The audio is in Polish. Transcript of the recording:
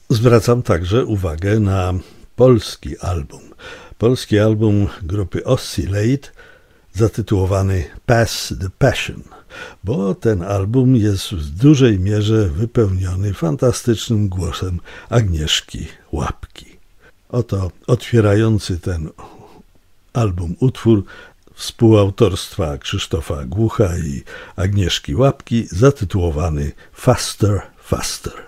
Zwracam także uwagę na polski album. Polski album grupy Oscillate zatytułowany Pass the Passion, bo ten album jest w dużej mierze wypełniony fantastycznym głosem Agnieszki Łapki. Oto otwierający ten album utwór współautorstwa Krzysztofa Głucha i Agnieszki Łapki zatytułowany Faster, Faster.